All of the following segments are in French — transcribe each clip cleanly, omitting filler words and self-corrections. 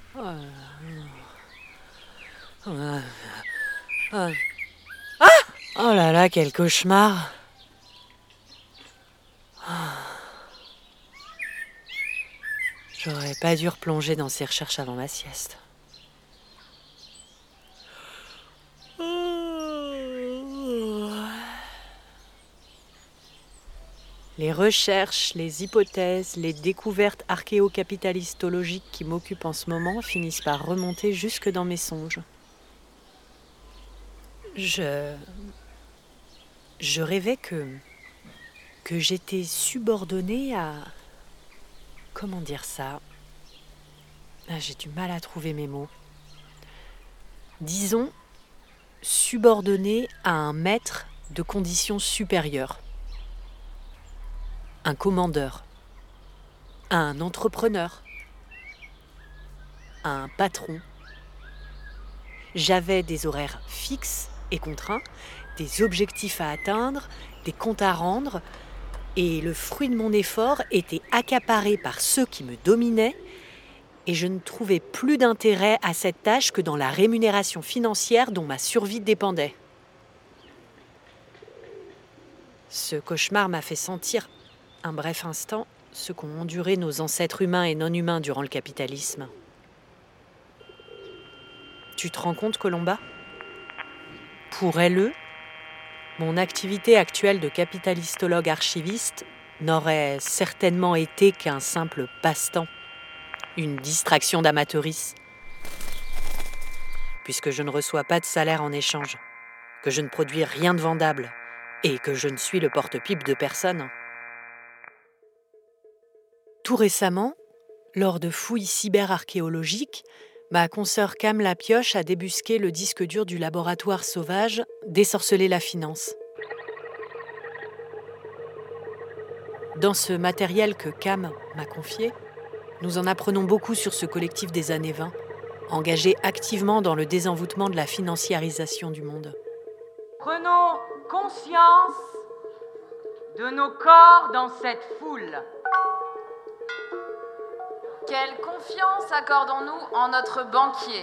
Oh là là, quel cauchemar! J'aurais pas dû replonger dans ces recherches avant ma sieste. Les recherches, les hypothèses, les découvertes archéocapitalistologiques qui m'occupent en ce moment finissent par remonter jusque dans mes songes. Je rêvais que j'étais subordonnée à... Comment dire ça ? J'ai du mal à trouver mes mots. Disons, subordonnée à un maître de conditions supérieures. Un commandeur, un entrepreneur, un patron. J'avais des horaires fixes et contraints, des objectifs à atteindre, des comptes à rendre, et le fruit de mon effort était accaparé par ceux qui me dominaient, et je ne trouvais plus d'intérêt à cette tâche que dans la rémunération financière dont ma survie dépendait. Ce cauchemar m'a fait sentir un bref instant ce qu'ont enduré nos ancêtres humains et non humains durant le capitalisme. Tu te rends compte, Colomba ? Pour elle, mon activité actuelle de capitalistologue archiviste n'aurait certainement été qu'un simple passe-temps, une distraction d'amateurice, puisque je ne reçois pas de salaire en échange, que je ne produis rien de vendable et que je ne suis le porte-pipe de personne. Tout récemment, lors de fouilles cyberarchéologiques, ma consoeur Cam Lapioche a débusqué le disque dur du laboratoire sauvage Désorceler la finance. Dans ce matériel que Cam m'a confié, nous en apprenons beaucoup sur ce collectif des années 20, engagé activement dans le désenvoûtement de la financiarisation du monde. Prenons conscience de nos corps dans cette foule. Quelle confiance accordons-nous en notre banquier,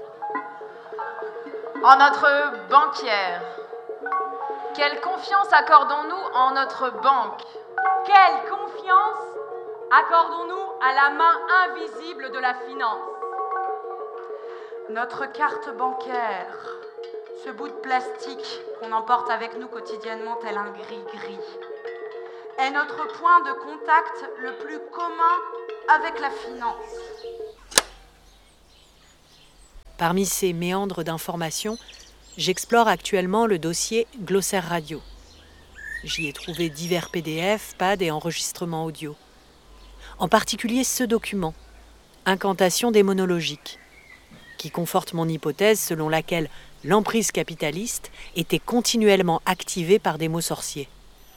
en notre banquière? Quelle confiance accordons-nous en notre banque? Quelle confiance accordons-nous à la main invisible de la finance? Notre carte bancaire, ce bout de plastique qu'on emporte avec nous quotidiennement tel un gris-gris, est notre point de contact le plus commun avec la finance. Parmi ces méandres d'informations, j'explore actuellement le dossier Glossaire Radio. J'y ai trouvé divers PDF, pads et enregistrements audio. En particulier ce document, Incantation démonologique, qui conforte mon hypothèse selon laquelle l'emprise capitaliste était continuellement activée par des mots sorciers.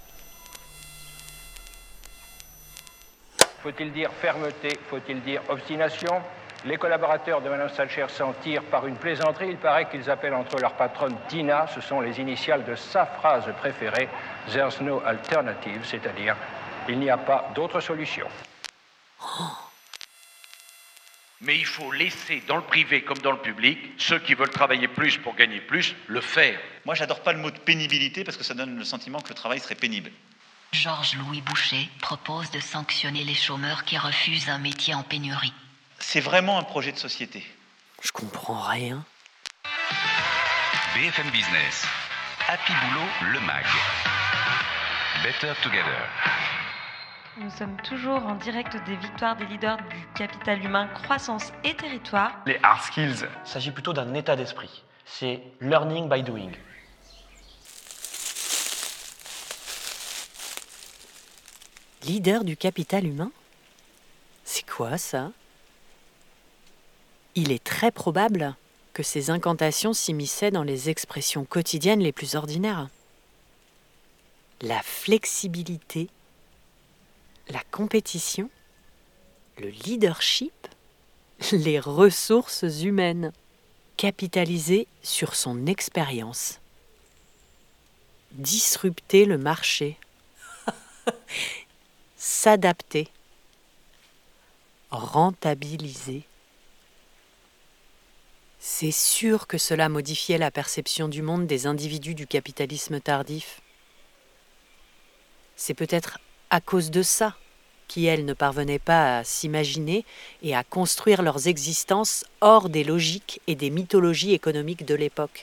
Faut-il dire fermeté? Faut-il dire obstination? Les collaborateurs de Mme Salcher s'en tirent par une plaisanterie. Il paraît qu'ils appellent entre leur patronne Tina, ce sont les initiales de sa phrase préférée, « There's no alternative », c'est-à-dire « il n'y a pas d'autre solution ». Mais il faut laisser dans le privé comme dans le public, ceux qui veulent travailler plus pour gagner plus, le faire. Moi, j'adore pas le mot de pénibilité parce que ça donne le sentiment que le travail serait pénible. Georges-Louis Boucher propose de sanctionner les chômeurs qui refusent un métier en pénurie. C'est vraiment un projet de société. Je comprends rien. BFM Business. Happy Boulot, le MAG. Better Together. Nous sommes toujours en direct des victoires des leaders du capital humain, croissance et territoire. Les hard skills, il s'agit plutôt d'un état d'esprit. C'est learning by doing. Leader du capital humain ? C'est quoi ça ? Il est très probable que ces incantations s'immisçaient dans les expressions quotidiennes les plus ordinaires. La flexibilité, la compétition, le leadership, les ressources humaines, capitaliser sur son expérience, disrupter le marché, s'adapter, rentabiliser. C'est sûr que cela modifiait la perception du monde des individus du capitalisme tardif. C'est peut-être à cause de ça qui, elles, ne parvenaient pas à s'imaginer et à construire leurs existences hors des logiques et des mythologies économiques de l'époque.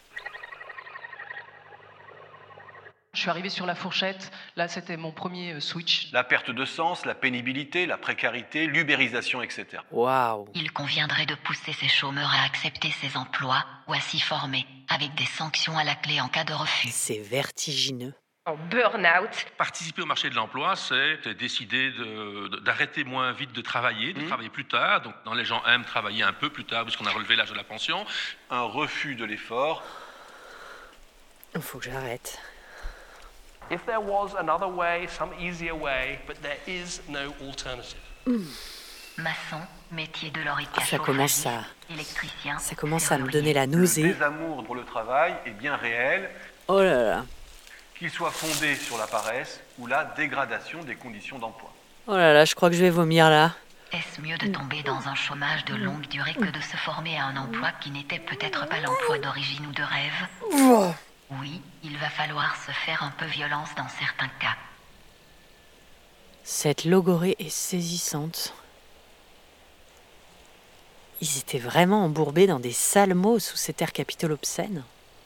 Je suis arrivé sur la fourchette, là c'était mon premier switch. La perte de sens, la pénibilité, la précarité, l'ubérisation, etc. Waouh! Il conviendrait de pousser ces chômeurs à accepter ces emplois ou à s'y former, avec des sanctions à la clé en cas de refus. C'est vertigineux. En burn-out. Participer au marché de l'emploi, c'est décider d'arrêter moins vite de travailler plus tard. Donc, les gens aiment travailler un peu plus tard, puisqu'on a relevé l'âge de la pension. Un refus de l'effort. Il faut que j'arrête. If there was another way, some easier way, but there is no alternative. Maçon, métier de l'orifice. Ça commence électricien. Ça commence à me donner la nausée. Le désamour pour le travail est bien réel. Oh là là. Qu'il soit fondé sur la paresse ou la dégradation des conditions d'emploi. Oh là là, je crois que je vais vomir là. Est-ce mieux de tomber dans un chômage de longue durée que de se former à un emploi qui n'était peut-être pas l'emploi d'origine ou de rêve? Oui, il va falloir se faire un peu violence dans certains cas. Cette logorée est saisissante. Ils étaient vraiment embourbés dans des sales mots sous cet air capitole obscène.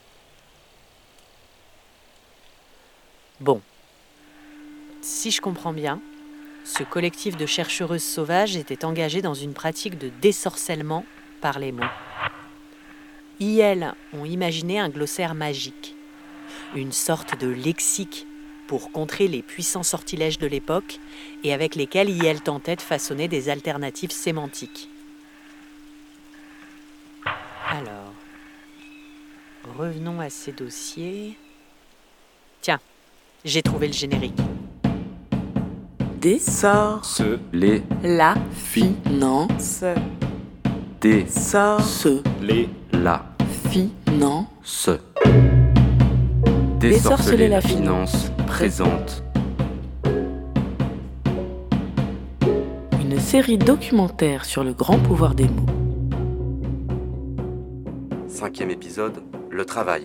Bon, si je comprends bien, ce collectif de chercheuses sauvages était engagé dans une pratique de désorcellement par les mots. Elles ont imaginé un glossaire magique, une sorte de lexique pour contrer les puissants sortilèges de l'époque et avec lesquels elles tentaient de façonner des alternatives sémantiques. Alors, revenons à ces dossiers. Tiens, j'ai trouvé le générique. La finance. Désorceler la finance présente une série documentaire sur le grand pouvoir des mots. 5e épisode, le travail.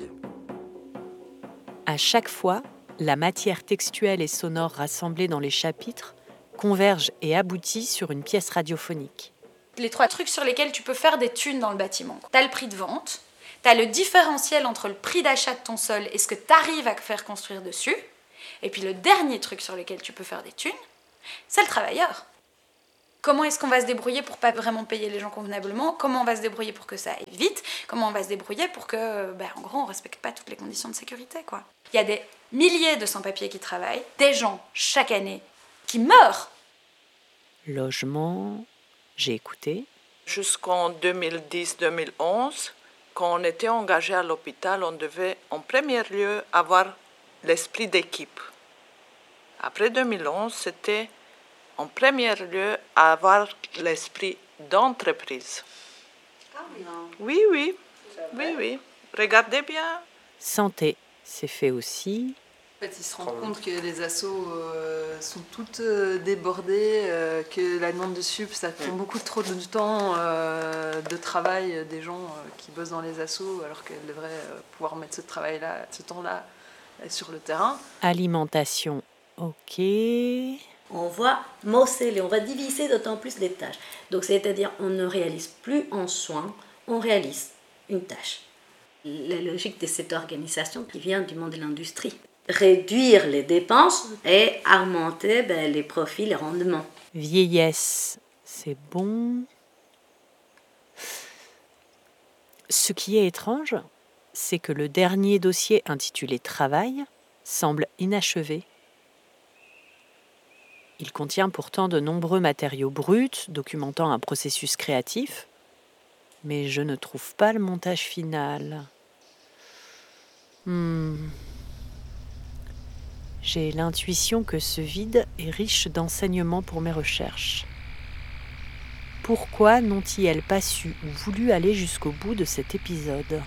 À chaque fois, la matière textuelle et sonore rassemblée dans les chapitres converge et aboutit sur une pièce radiophonique. Les 3 trucs sur lesquels tu peux faire des thunes dans le bâtiment. T'as le prix de vente, t'as le différentiel entre le prix d'achat de ton sol et ce que t'arrives à faire construire dessus, et puis le dernier truc sur lequel tu peux faire des thunes, c'est le travailleur. Comment est-ce qu'on va se débrouiller pour pas vraiment payer les gens convenablement? Comment on va se débrouiller pour que ça aille vite? Comment on va se débrouiller pour que, en gros, on respecte pas toutes les conditions de sécurité, quoi. Il y a des milliers de sans-papiers qui travaillent, des gens, chaque année, qui meurent. Logement, j'ai écouté. Jusqu'en 2010-2011, quand on était engagé à l'hôpital, on devait en premier lieu avoir l'esprit d'équipe. Après 2011, c'était en premier lieu avoir l'esprit d'entreprise. Ah oui, non. Oui. Regardez bien. Santé, c'est fait aussi. En fait, ils se rendent compte que les assos sont toutes débordées, que la demande de sup, ça prend beaucoup trop de temps de travail des gens qui bossent dans les assos, alors qu'elles devraient pouvoir mettre ce temps-là sur le terrain. Alimentation, ok. On va morceler, on va diviser d'autant plus les tâches. Donc, c'est-à-dire, on ne réalise plus en soin, on réalise une tâche. La logique de cette organisation qui vient du monde de l'industrie. Réduire les dépenses et augmenter les profits, les rendements. Vieillesse, c'est bon. Ce qui est étrange, c'est que le dernier dossier intitulé « Travail » semble inachevé. Il contient pourtant de nombreux matériaux bruts documentant un processus créatif, mais je ne trouve pas le montage final. J'ai l'intuition que ce vide est riche d'enseignements pour mes recherches. Pourquoi n'ont-ils pas su ou voulu aller jusqu'au bout de cet épisode?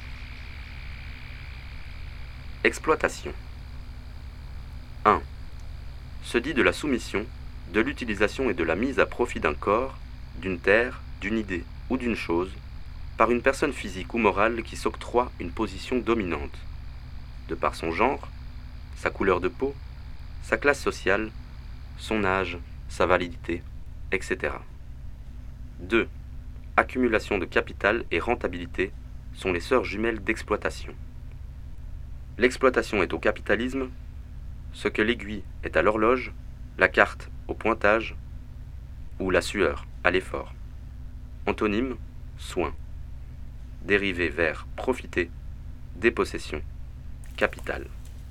Exploitation. 1. Se dit de la soumission, de l'utilisation et de la mise à profit d'un corps, d'une terre, d'une idée ou d'une chose, par une personne physique ou morale qui s'octroie une position dominante, de par son genre, sa couleur de peau, sa classe sociale, son âge, sa validité, etc. 2. Accumulation de capital et rentabilité sont les sœurs jumelles d'exploitation. L'exploitation est au capitalisme ce que l'aiguille est à l'horloge, la carte au pointage ou la sueur à l'effort. Antonyme, soin. Dérivé vers profiter, dépossession, capital.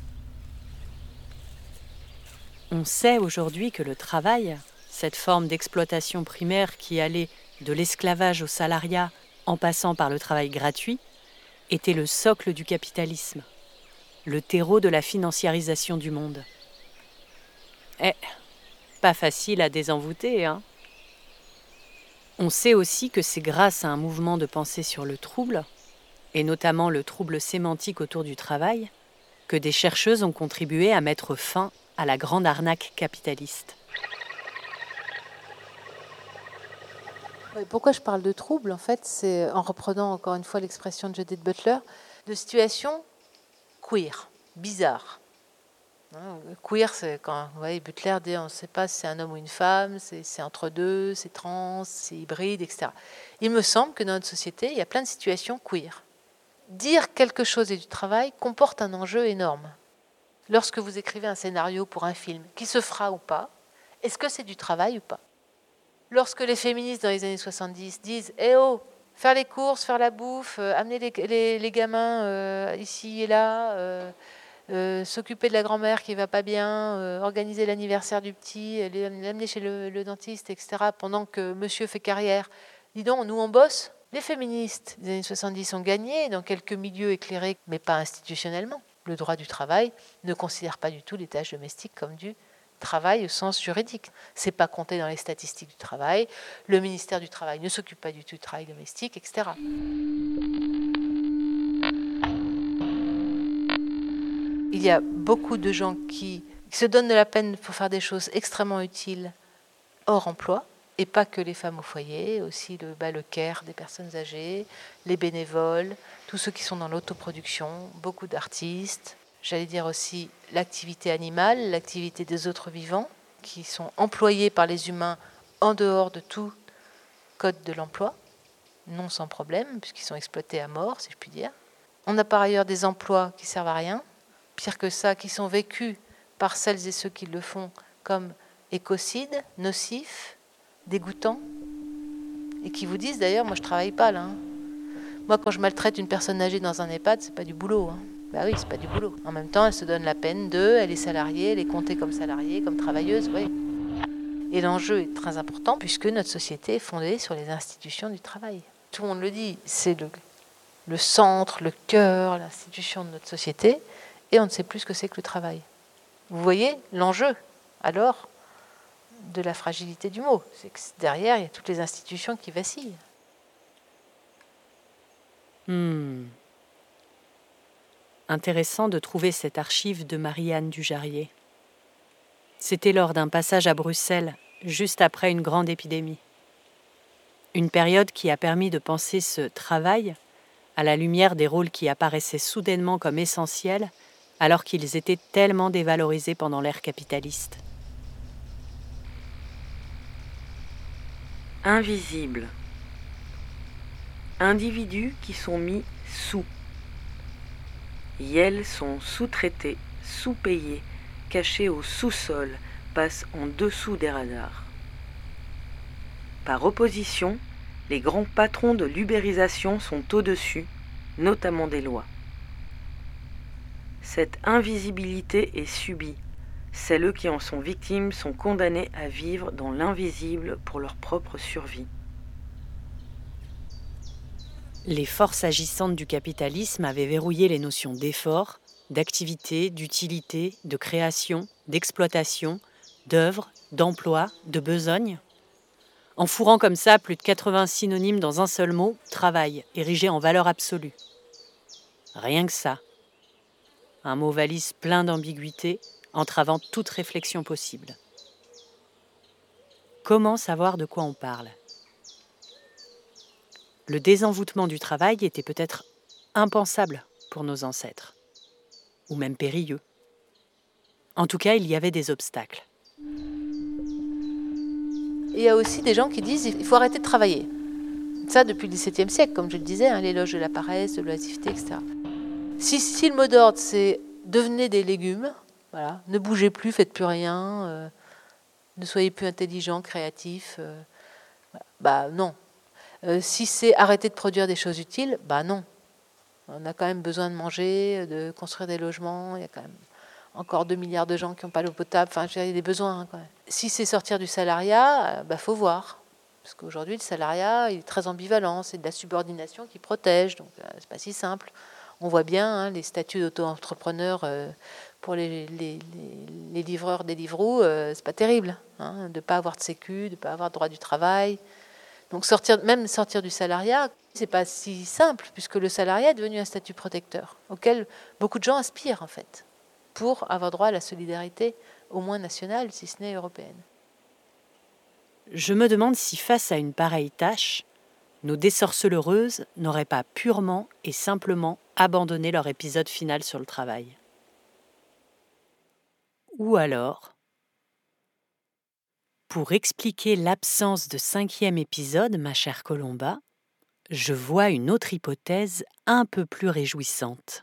On sait aujourd'hui que le travail, cette forme d'exploitation primaire qui allait de l'esclavage au salariat en passant par le travail gratuit, était le socle du capitalisme, le terreau de la financiarisation du monde. Pas facile à désenvoûter, hein. On sait aussi que c'est grâce à un mouvement de pensée sur le trouble, et notamment le trouble sémantique autour du travail, que des chercheuses ont contribué à mettre fin à la grande arnaque capitaliste. Pourquoi je parle de trouble, en fait, c'est en reprenant encore une fois l'expression de Judith Butler, de situation queer, bizarre. Queer, c'est quand, vous voyez, Butler dit on ne sait pas si c'est un homme ou une femme, c'est entre deux, c'est trans, c'est hybride, etc. Il me semble que dans notre société, il y a plein de situations queer. Dire quelque chose est du travail comporte un enjeu énorme. Lorsque vous écrivez un scénario pour un film, qui se fera ou pas, est-ce que c'est du travail ou pas? Lorsque les féministes dans les années 70 disent « Eh oh, faire les courses, faire la bouffe, amener les gamins ici et là, s'occuper de la grand-mère qui va pas bien, organiser l'anniversaire du petit, l'amener chez le dentiste, etc. pendant que monsieur fait carrière. Dis donc, nous on bosse. Les féministes des années 70 ont gagné dans quelques milieux éclairés, mais pas institutionnellement. Le droit du travail ne considère pas du tout les tâches domestiques comme du travail au sens juridique. C'est pas compté dans les statistiques du travail. Le ministère du Travail ne s'occupe pas du tout du travail domestique, etc. Il y a beaucoup de gens qui se donnent de la peine pour faire des choses extrêmement utiles hors emploi, et pas que les femmes au foyer, aussi le care des personnes âgées, les bénévoles, tous ceux qui sont dans l'autoproduction, beaucoup d'artistes. J'allais dire aussi l'activité animale, l'activité des autres vivants, qui sont employés par les humains en dehors de tout code de l'emploi, non sans problème, puisqu'ils sont exploités à mort, si je puis dire. On a par ailleurs des emplois qui servent à rien, pire que ça, qui sont vécus par celles et ceux qui le font comme écocides, nocifs, dégoûtants, et qui vous disent d'ailleurs, moi je travaille pas là. Moi quand je maltraite une personne âgée dans un EHPAD, c'est pas du boulot. Bah oui, c'est pas du boulot. En même temps, elle se donne la peine elle est salariée, elle est comptée comme salariée, comme travailleuse, oui. Et l'enjeu est très important puisque notre société est fondée sur les institutions du travail. Tout le monde le dit, c'est le centre, le cœur, l'institution de notre société, et on ne sait plus ce que c'est que le travail. Vous voyez l'enjeu, alors, de la fragilité du mot. C'est que derrière, il y a toutes les institutions qui vacillent. Intéressant de trouver cette archive de Marie-Anne Dujarrier. C'était lors d'un passage à Bruxelles, juste après une grande épidémie. Une période qui a permis de penser ce travail à la lumière des rôles qui apparaissaient soudainement comme essentiels alors qu'ils étaient tellement dévalorisés pendant l'ère capitaliste. Invisible. Individus qui sont mis sous. Yels sont sous-traités, sous-payés, cachés au sous-sol, passent en dessous des radars. Par opposition, les grands patrons de l'ubérisation sont au-dessus, notamment des lois. Cette invisibilité est subie. Celles qui en sont victimes sont condamnées à vivre dans l'invisible pour leur propre survie. Les forces agissantes du capitalisme avaient verrouillé les notions d'effort, d'activité, d'utilité, de création, d'exploitation, d'œuvre, d'emploi, de besogne, en fourrant comme ça plus de 80 synonymes dans un seul mot, travail, érigé en valeur absolue. Rien que ça. Un mot valise plein d'ambiguïté, entravant toute réflexion possible. Comment savoir de quoi on parle ? Le désenvoûtement du travail était peut-être impensable pour nos ancêtres, ou même périlleux. En tout cas, il y avait des obstacles. Il y a aussi des gens qui disent qu'il faut arrêter de travailler. Ça depuis le XVIIe siècle, comme je le disais, l'éloge de la paresse, de l'oisiveté, etc. Si le mot d'ordre, c'est devenez des légumes, voilà, ne bougez plus, faites plus rien, ne soyez plus intelligents, créatifs, non. Si c'est arrêter de produire des choses utiles, non. On a quand même besoin de manger, de construire des logements, il y a quand même encore 2 milliards de gens qui n'ont pas l'eau potable, il y a des besoins quand même. Si c'est sortir du salariat, faut voir. Parce qu'aujourd'hui, le salariat il est très ambivalent, c'est de la subordination qui protège, donc c'est pas si simple. On voit bien les statuts d'auto-entrepreneurs pour les livreurs des Deliveroo, c'est pas terrible de ne pas avoir de sécu, de ne pas avoir de droit du travail. Donc sortir du salariat, c'est pas si simple, puisque le salariat est devenu un statut protecteur, auquel beaucoup de gens aspirent en fait, pour avoir droit à la solidarité, au moins nationale, si ce n'est européenne. Je me demande si face à une pareille tâche, nos désorcelleureuses n'auraient pas purement et simplement abandonné leur épisode final sur le travail. Ou alors, pour expliquer l'absence de 5e épisode, ma chère Colomba, je vois une autre hypothèse un peu plus réjouissante.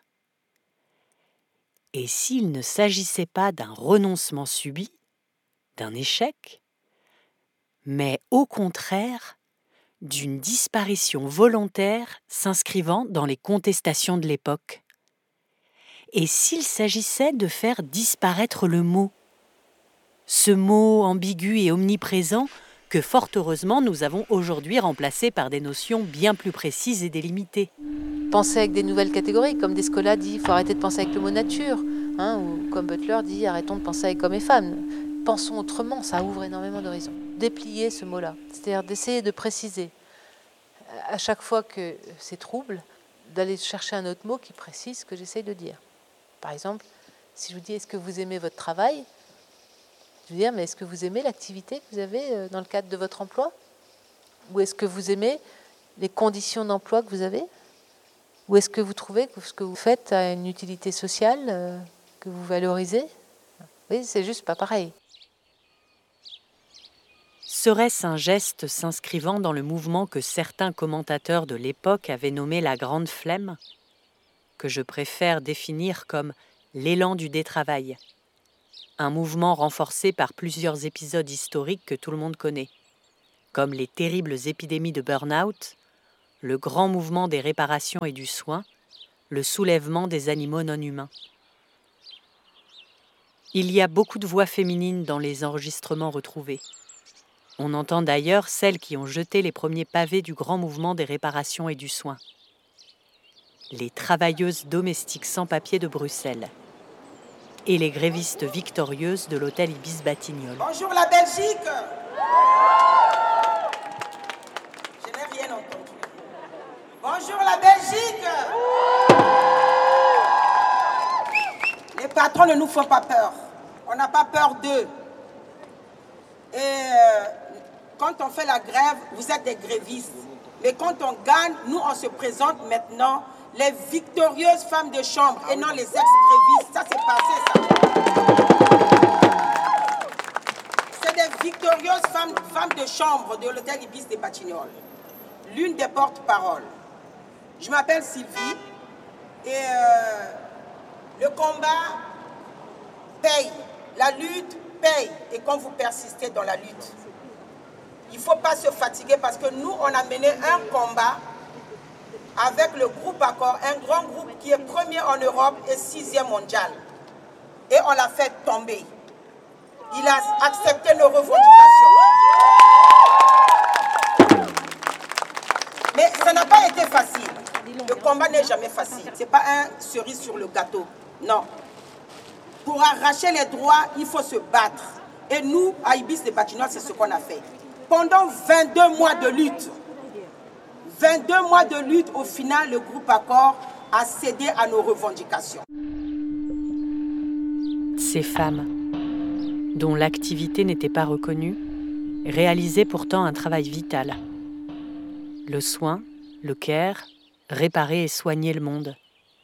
Et s'il ne s'agissait pas d'un renoncement subi, d'un échec, mais au contraire d'une disparition volontaire s'inscrivant dans les contestations de l'époque. Et s'il s'agissait de faire disparaître le mot, ce mot ambigu et omniprésent que fort heureusement nous avons aujourd'hui remplacé par des notions bien plus précises et délimitées. Penser avec des nouvelles catégories, comme Descola dit, il faut arrêter de penser avec le mot nature, ou comme Butler dit, arrêtons de penser avec hommes et femmes. Pensons autrement, ça ouvre énormément d'horizons. Déplier ce mot-là, c'est-à-dire d'essayer de préciser à chaque fois que c'est trouble, d'aller chercher un autre mot qui précise ce que j'essaye de dire. Par exemple, si je vous dis « est-ce que vous aimez votre travail ?» Je veux dire « mais est-ce que vous aimez l'activité que vous avez dans le cadre de votre emploi ? Ou est-ce que vous aimez les conditions d'emploi que vous avez ? Ou est-ce que vous trouvez que ce que vous faites a une utilité sociale que vous valorisez ? » Oui, c'est juste pas pareil. Serait-ce un geste s'inscrivant dans le mouvement que certains commentateurs de l'époque avaient nommé la grande flemme, que je préfère définir comme l'élan du détravail, un mouvement renforcé par plusieurs épisodes historiques que tout le monde connaît, comme les terribles épidémies de burn-out, le grand mouvement des réparations et du soin, le soulèvement des animaux non humains. Il y a beaucoup de voix féminines dans les enregistrements retrouvés. On entend d'ailleurs celles qui ont jeté les premiers pavés du grand mouvement des réparations et du soin. Les travailleuses domestiques sans-papiers de Bruxelles et les grévistes victorieuses de l'hôtel Ibis Batignolles. Bonjour la Belgique. Je n'ai rien entendu. Bonjour la Belgique. Les patrons ne nous font pas peur. On n'a pas peur d'eux. Et quand on fait la grève, vous êtes des grévistes. Mais quand on gagne, nous, on se présente maintenant les victorieuses femmes de chambre et non les ex-grévistes. Ça, c'est passé, ça. C'est des victorieuses femmes de chambre de l'hôtel Ibis des Batignolles. L'une des porte-paroles. Je m'appelle Sylvie et le combat paye. La lutte paye. Et quand vous persistez dans la lutte, il ne faut pas se fatiguer parce que nous, on a mené un combat avec le groupe Accor, un grand groupe qui est premier en Europe et 6e mondial. Et on l'a fait tomber. Il a accepté nos revendications. Mais ça n'a pas été facile. Le combat n'est jamais facile. Ce n'est pas un cerise sur le gâteau. Non. Pour arracher les droits, il faut se battre. Et nous, à Ibis des Batignolles, c'est ce qu'on a fait. Pendant 22 mois de lutte, 22 mois de lutte, au final, le groupe Accor a cédé à nos revendications. Ces femmes, dont l'activité n'était pas reconnue, réalisaient pourtant un travail vital. Le soin, le care, réparer et soigner le monde.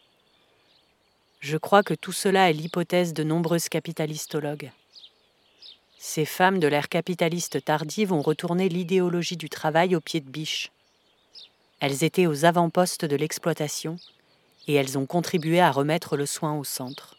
Je crois que tout cela est l'hypothèse de nombreuses capitalistologues. Ces femmes de l'ère capitaliste tardive ont retourné l'idéologie du travail au pied de biche. Elles étaient aux avant-postes de l'exploitation et elles ont contribué à remettre le soin au centre.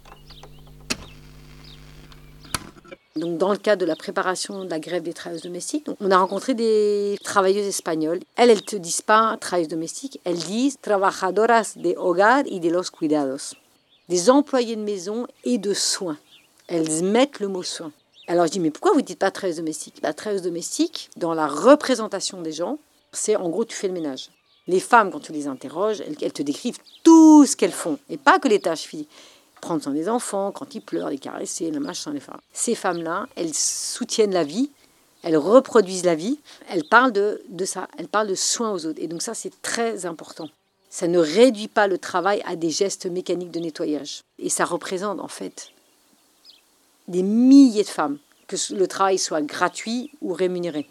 Donc, dans le cadre de la préparation de la grève des travailleuses domestiques, on a rencontré des travailleuses espagnoles. Elles ne te disent pas travailleuses domestiques, elles disent trabajadoras de hogar y de los cuidados. Des employées de maison et de soins. Elles mettent le mot soin. Alors je dis, mais pourquoi vous ne dites pas travailleuse domestique ? La travailleuse domestique, dans la représentation des gens, c'est en gros tu fais le ménage. Les femmes, quand tu les interroges, elles te décrivent tout ce qu'elles font, et pas que les tâches physiques. Prendre soin des enfants, quand ils pleurent, les caresser, le machin, les femmes. Ces femmes-là, elles soutiennent la vie, elles reproduisent la vie, elles parlent de ça, elles parlent de soins aux autres. Et donc ça, c'est très important. Ça ne réduit pas le travail à des gestes mécaniques de nettoyage. Et ça représente en fait des milliers de femmes, que le travail soit gratuit ou rémunéré.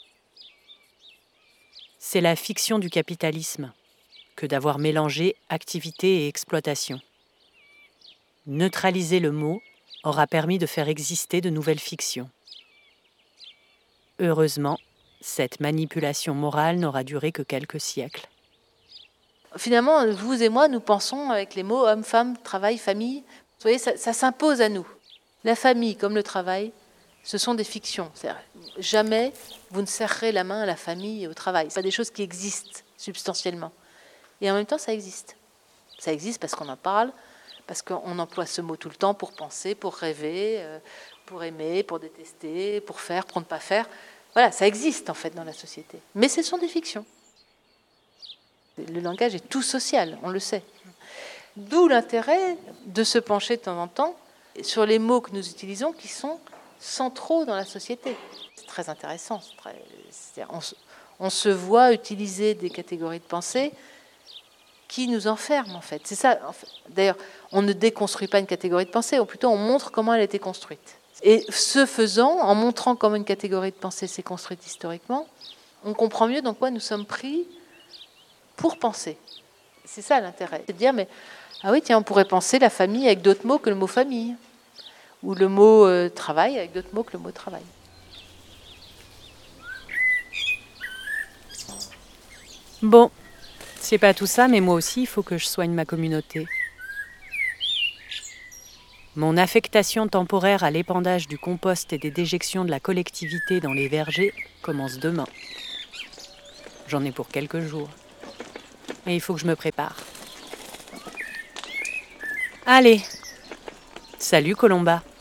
C'est la fiction du capitalisme que d'avoir mélangé activité et exploitation. Neutraliser le mot aura permis de faire exister de nouvelles fictions. Heureusement, cette manipulation morale n'aura duré que quelques siècles. Finalement, vous et moi, nous pensons avec les mots homme, femme, travail, famille. Vous voyez, ça s'impose à nous. La famille comme le travail, ce sont des fictions. C'est-à-dire, jamais vous ne serrerez la main à la famille et au travail. Ce sont pas des choses qui existent substantiellement. Et en même temps, ça existe. Ça existe parce qu'on en parle, parce qu'on emploie ce mot tout le temps pour penser, pour rêver, pour aimer, pour détester, pour faire, pour ne pas faire. Voilà, ça existe en fait dans la société. Mais ce sont des fictions. Le langage est tout social, on le sait. D'où l'intérêt de se pencher de temps en temps sur les mots que nous utilisons qui sont centraux dans la société. C'est très intéressant. On se voit utiliser des catégories de pensée qui nous enferment, en fait. C'est ça. En fait. D'ailleurs, on ne déconstruit pas une catégorie de pensée, ou plutôt on montre comment elle a été construite. Et ce faisant, en montrant comment une catégorie de pensée s'est construite historiquement, on comprend mieux dans quoi nous sommes pris pour penser. C'est ça l'intérêt. C'est de dire, mais ah oui, tiens, on pourrait penser la famille avec d'autres mots que le mot famille. Ou le mot travail avec d'autres mots que le mot travail. Bon, c'est pas tout ça, mais moi aussi, il faut que je soigne ma communauté. Mon affectation temporaire à l'épandage du compost et des déjections de la collectivité dans les vergers commence demain. J'en ai pour quelques jours. Et il faut que je me prépare. Allez, salut Colomba.